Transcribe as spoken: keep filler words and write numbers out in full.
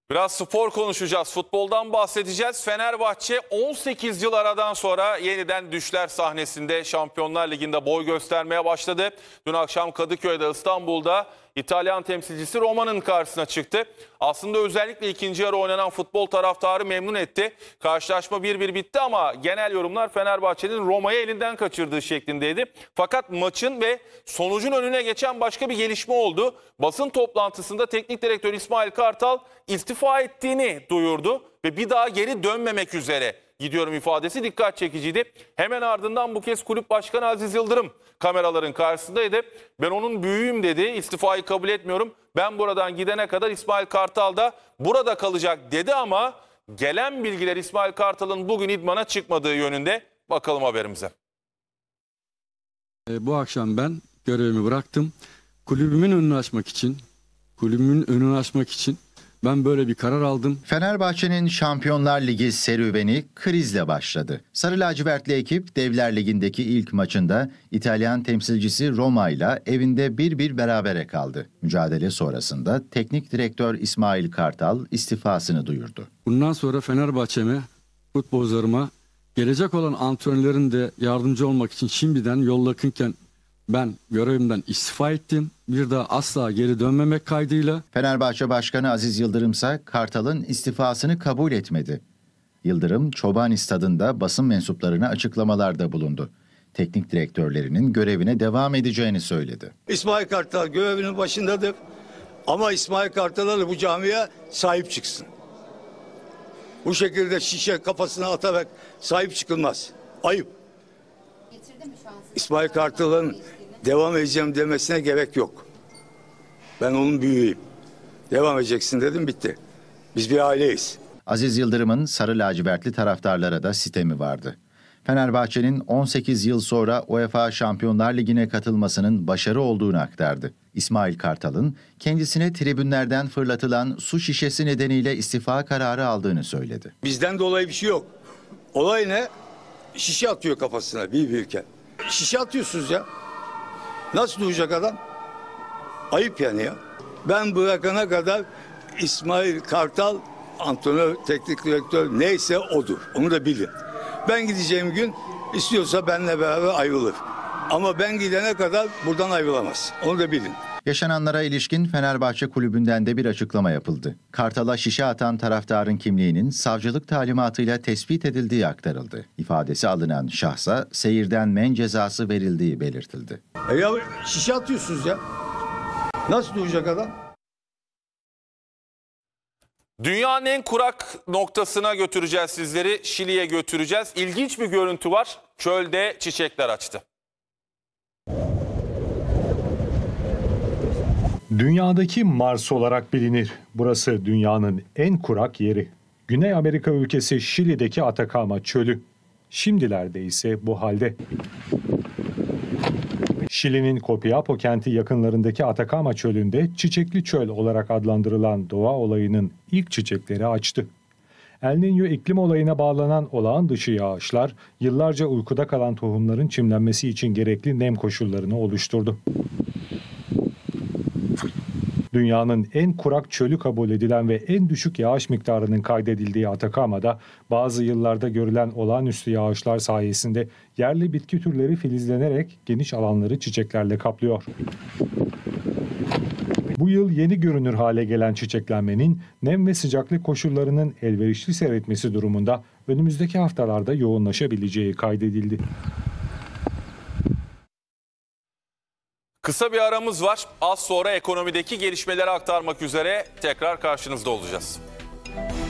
Biraz spor konuşacağız, futboldan bahsedeceğiz. Fenerbahçe on sekiz yıl aradan sonra yeniden düşler sahnesinde Şampiyonlar Ligi'nde boy göstermeye başladı. Dün akşam Kadıköy'de, İstanbul'da İtalyan temsilcisi Roma'nın karşısına çıktı. Aslında özellikle ikinci yarı oynanan futbol taraftarı memnun etti. Karşılaşma bir bir bitti ama genel yorumlar Fenerbahçe'nin Roma'yı elinden kaçırdığı şeklindeydi. Fakat maçın ve sonucun önüne geçen başka bir gelişme oldu. Basın toplantısında teknik direktör İsmail Kartal istifa ettiğini duyurdu ve bir daha geri dönmemek üzere gidiyorum ifadesi dikkat çekiciydi. Hemen ardından bu kez kulüp başkanı Aziz Yıldırım kameraların karşısındaydı. Ben onun büyüğüm dedi, istifayı kabul etmiyorum. Ben buradan gidene kadar İsmail Kartal da burada kalacak dedi ama gelen bilgiler İsmail Kartal'ın bugün idmana çıkmadığı yönünde. Bakalım haberimize. Bu akşam ben görevimi bıraktım. Kulübümün önünü açmak için, kulübümün önünü açmak için ben böyle bir karar aldım. Fenerbahçe'nin Şampiyonlar Ligi serüveni krizle başladı. Sarı lacivertli ekip Devler Ligi'ndeki ilk maçında İtalyan temsilcisi Roma ile evinde bir bir berabere kaldı. Mücadele sonrasında teknik direktör İsmail Kartal istifasını duyurdu. Bundan sonra Fenerbahçe'me, futbolcularıma, gelecek olan antrenörlerin de yardımcı olmak için şimdiden yol yakınken ben görevimden istifa ettim. Bir daha asla geri dönmemek kaydıyla. Fenerbahçe Başkanı Aziz Yıldırım ise Kartal'ın istifasını kabul etmedi. Yıldırım, Çoban Stadı'nda basın mensuplarına açıklamalarda bulundu. Teknik direktörlerinin görevine devam edeceğini söyledi. İsmail Kartal görevinin başındadır ama İsmail Kartal'a da bu camiye sahip çıksın. Bu şekilde şişe kafasına atarak sahip çıkılmaz. Ayıp. İsmail Kartal'ın devam edeceğim demesine gerek yok. Ben onun büyüğüyüm. Devam edeceksin dedim, bitti. Biz bir aileyiz. Aziz Yıldırım'ın sarı lacivertli taraftarlara da sitemi vardı. Fenerbahçe'nin on sekiz yıl sonra UEFA Şampiyonlar Ligi'ne katılmasının başarı olduğunu aktardı. İsmail Kartal'ın kendisine tribünlerden fırlatılan su şişesi nedeniyle istifa kararı aldığını söyledi. Bizden dolayı bir şey yok. Olay ne? Şişe atıyor kafasına bir birken. Şişe atıyorsunuz ya. Nasıl duracak adam? Ayıp yani ya. Ben bırakana kadar İsmail Kartal antrenör, teknik direktör neyse odur. Onu da bilin. Ben gideceğim gün istiyorsa benimle beraber ayrılır. Ama ben gidene kadar buradan ayrılamaz. Onu da bilin. Yaşananlara ilişkin Fenerbahçe kulübünden de bir açıklama yapıldı. Kartal'a şişe atan taraftarın kimliğinin savcılık talimatıyla tespit edildiği aktarıldı. İfadesi alınan şahsa seyirden men cezası verildiği belirtildi. E ya şişe atıyorsunuz ya. Nasıl duracak adam? Dünyanın en kurak noktasına götüreceğiz sizleri. Şili'ye götüreceğiz. İlginç bir görüntü var. Çölde çiçekler açtı. Dünyadaki Mars olarak bilinir. Burası dünyanın en kurak yeri. Güney Amerika ülkesi Şili'deki Atakama Çölü. Şimdilerde ise bu halde. Şili'nin Copiapó kenti yakınlarındaki Atakama Çölü'nde çiçekli çöl olarak adlandırılan doğa olayının ilk çiçekleri açtı. El Niño iklim olayına bağlanan olağan dışı yağışlar yıllarca uykuda kalan tohumların çimlenmesi için gerekli nem koşullarını oluşturdu. Dünyanın en kurak çölü kabul edilen ve en düşük yağış miktarının kaydedildiği Atakama'da bazı yıllarda görülen olağanüstü yağışlar sayesinde yerli bitki türleri filizlenerek geniş alanları çiçeklerle kaplıyor. Bu yıl yeni görünür hale gelen çiçeklenmenin nem ve sıcaklık koşullarının elverişli seyretmesi durumunda önümüzdeki haftalarda yoğunlaşabileceği kaydedildi. Kısa bir aramız var. Az sonra ekonomideki gelişmeleri aktarmak üzere tekrar karşınızda olacağız.